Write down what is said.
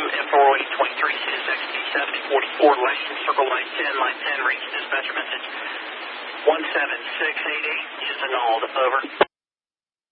F40823, CSX D7044, lane, circle line 10, reach dispatcher message 17688, Houston, all over.